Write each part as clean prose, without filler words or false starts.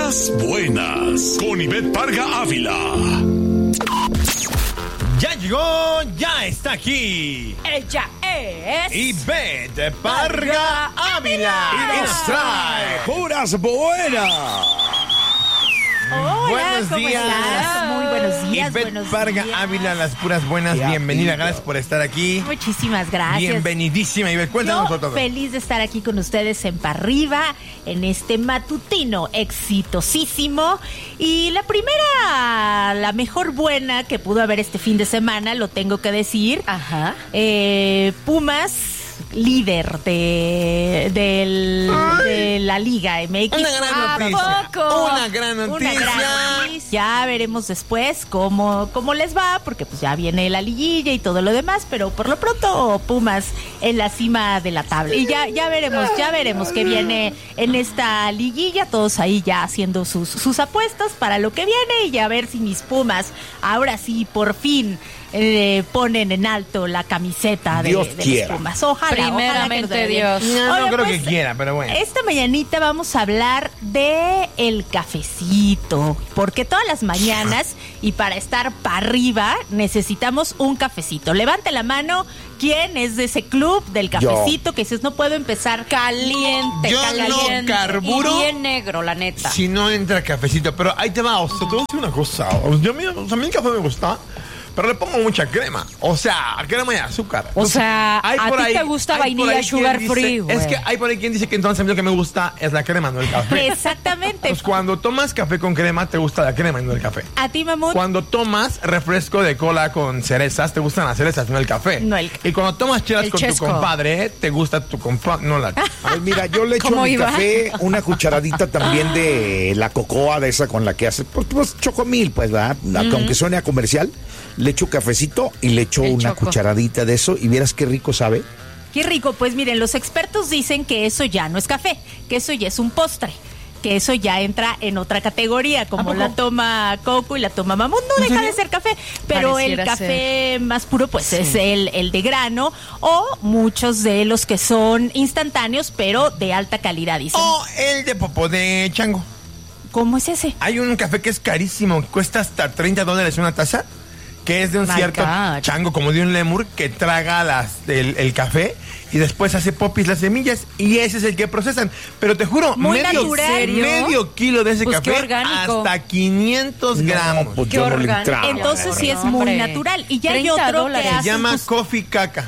Puras buenas, con Ivette Parga Ávila. Ya llegó, ya está aquí. Ella es Ivette Parga Ávila. Y nos trae puras buenas. Hola, Buenos ¿cómo días. estás? Muy buenos días, Ivette buenos Parga días. Ávila, las puras buenas. Bienvenida, gracias por estar aquí. Muchísimas gracias. Bienvenidísima, Ivette, cuéntanos Yo todo. feliz de estar aquí con ustedes en Parriba, en este matutino exitosísimo. Y la mejor buena que pudo haber este fin de semana, lo tengo que decir. Ajá. Pumas, líder de la Liga MX. Una gran ¿A noticia. poco? Una gran noticia. Una gran noticia. Ya veremos después cómo les va, porque pues ya viene la liguilla y todo lo demás, pero por lo pronto Pumas en la cima de la tabla. Y ya veremos qué viene en esta liguilla, todos ahí ya haciendo sus apuestas para lo que viene, y ya ver si mis Pumas ahora sí por fin ponen en alto la camiseta de los Pumas. Ojalá. Primeramente Dios. No creo que quiera, pero bueno. Esta mañanita vamos a hablar de el cafecito, porque todas las mañanas y para estar para arriba necesitamos un cafecito. Levante la mano, ¿quién es de ese club del cafecito que dices no puedo empezar Caliente, Yo caliente. no carburo. Y bien negro, la neta. Si no entra cafecito, pero ahí te va, o sea, te voy a decir una cosa. A mí el café me gusta, pero le pongo mucha crema. O sea, crema y azúcar. O sea, hay a por ti ahí- te gusta hay vainilla por ahí sugar quien free, dice- güey. Es que hay por ahí quien dice que entonces a mí lo que me gusta es la crema, no el café. Exactamente. Pues cuando tomas café con crema, te gusta la crema y no el café. A ti, Mamut. Cuando tomas refresco de cola con cerezas, te gustan las cerezas, no el café. No el café. Y cuando tomas chelas El con chesco. tu compadre, te gusta tu compadre, no la... A ver, mira, yo le echo ¿Cómo a mi iba? café una cucharadita también de la cocoa, de esa con la que hace, pues chocomil, pues, ¿verdad? Aunque suene a comercial, le echo cafecito y le echo El una choco. cucharadita de eso y vieras qué rico sabe. Qué rico. Pues miren, los expertos dicen que eso ya no es café, que eso ya es un postre, que eso ya entra en otra categoría, como la toma Coco y la toma Mamut. No deja de ser café, pero el Pareciera café más puro pues es el de grano, o muchos de los que son instantáneos, pero de alta calidad, dicen. O el de popó de chango. ¿Cómo es ese? Hay un café que es carísimo, cuesta hasta $30 una taza, que es de un My cierto God. chango, como de un lémur, que traga el café y después hace popis las semillas, y ese es el que procesan. Pero te juro, Muy natural. medio kilo de ese Pues qué café, orgánico. hasta 500 gramos. pues Qué yo no le orgánico. entraba. Entonces sí es no, muy hombre. natural. Y ya hay $30 otro que Se hace Se llama sus- coffee caca.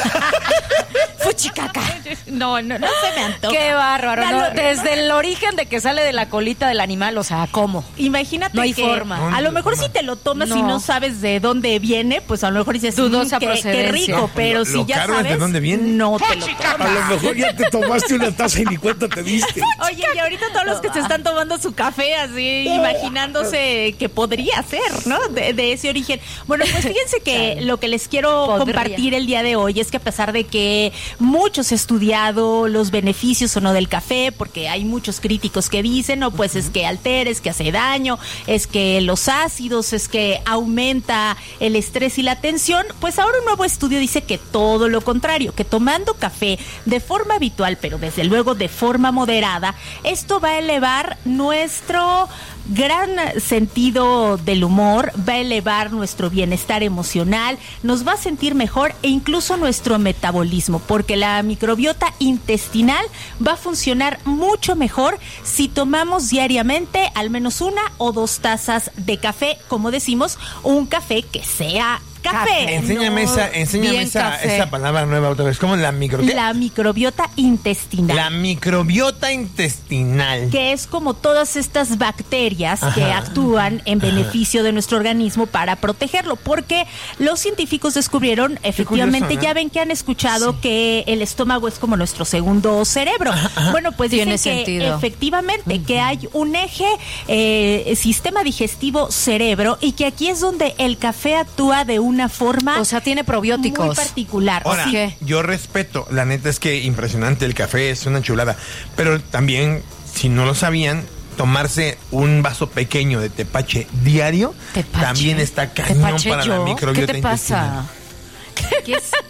Fuchicaca. No se me antoja. Qué bárbaro, ¿no? Dale. Desde el origen de que sale de la colita del animal, o sea, ¿cómo? Imagínate No hay que forma. a lo mejor si te lo tomas y no sabes de dónde viene, pues a lo mejor dices Dudosa qué procedencia. rico, pero Lo si ya caro es de sabes dónde viene. no te lo tomas. A lo mejor ya te tomaste una taza y ni cuenta te diste. Oye, y ahorita todos los que se están tomando su café así, imaginándose que podría ser, ¿no? De ese origen. Bueno, pues fíjense que lo que les quiero compartir el día de hoy es que a pesar de que muchos han estudiado los beneficios o no del café, porque hay muchos críticos que dicen, no, pues es que altera, es que hace daño, es que los ácidos, es que aumenta el estrés y la tensión, pues ahora un nuevo estudio dice que todo lo contrario, que tomando café de forma habitual, pero desde luego de forma moderada, esto va a elevar nuestro gran sentido del humor, va a elevar nuestro bienestar emocional, nos va a sentir mejor e incluso nuestro metabolismo, porque la microbiota intestinal va a funcionar mucho mejor si tomamos diariamente al menos 1 o 2 tazas de café, como decimos, un café que sea café. Enséñame bien esa café. palabra nueva otra vez. ¿Cómo la microbiota? La microbiota intestinal. La microbiota intestinal. Que es como todas estas bacterias que Ajá. actúan en beneficio de nuestro organismo para protegerlo, porque los científicos descubrieron, efectivamente, curioso, ¿no? ya ven que han escuchado que el estómago es como nuestro segundo cerebro. Bueno, pues Tiene dicen que sentido. efectivamente que hay un eje sistema digestivo cerebro, y que aquí es donde el café actúa de una forma O sea, tiene probióticos. muy particular. Ahora, Sí. yo respeto, la neta es que impresionante, el café es una chulada, pero también, si no lo sabían, tomarse un vaso pequeño de tepache diario Tepache. también está cañón ¿Tepache para yo? la microbiota ¿Qué te pasa? intestinal.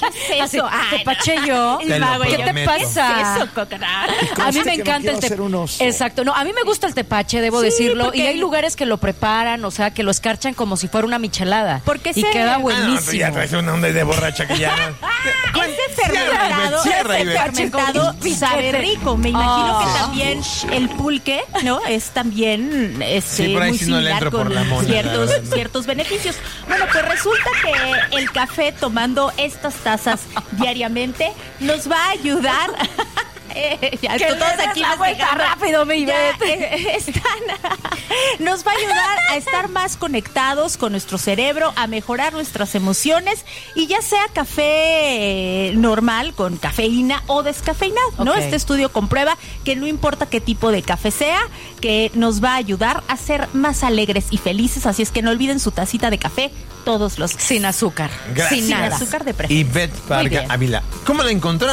¿Qué es eso? Así, tepache yo. Te lo ¿Qué te prometo. pasa? ¿Qué es eso, Coconut? A mí me que no encanta quiero el hacer un tepache. oso. Exacto, no, a mí me gusta el tepache, debo Sí, decirlo. porque Y hay lugares que lo preparan, o sea, que lo escarchan como si fuera una michelada. Porque y queda Ah, no, pero buenísimo. ya traes una onda de borracha que ya. Ese fermentado, Cierra, ese Ivette. fermentado sabe rico. Me imagino que Ah. también el pulque, ¿no? Es también Sí, por ahí muy sí no le similar entro por con la mona, la verdad, no. ciertos beneficios. Bueno, pues resulta que el café, tomando estas tazas diariamente, nos va a ayudar. Ya, Que todos le des aquí la vuelta festejando. rápido, mi Ya, Ivette. nos va a ayudar a estar más conectados con nuestro cerebro, a mejorar nuestras emociones, y ya sea café normal con cafeína o descafeinado, ¿no? Ok. Este estudio comprueba que no importa qué tipo de café sea, que nos va a ayudar a ser más alegres y felices, así es que no olviden su tacita de café todos los días. Sin azúcar. Gracias. Sin Sin nada. azúcar de preferencia. Ivette Parga bien. Ávila. ¿Cómo la encontramos?